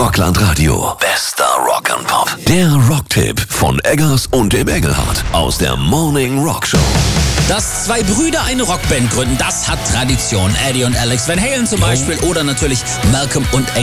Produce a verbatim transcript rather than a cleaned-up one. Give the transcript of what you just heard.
Rockland Radio. Bester Rock'n'Pop. Der Rocktipp von Eggers und dem Engelhardt aus der Morning Rock Show. Dass zwei Brüder eine Rockband gründen, das hat Tradition. Eddie und Alex Van Halen zum Beispiel oder natürlich Malcolm und